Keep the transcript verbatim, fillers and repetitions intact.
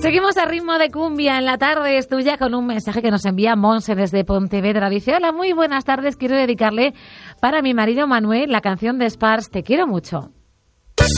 Seguimos a ritmo de cumbia en la tarde, es tuya, con un mensaje que nos envía Monse desde Pontevedra. Dice: hola, muy buenas tardes, quiero dedicarle para mi marido Manuel la canción de Spars, Te quiero mucho.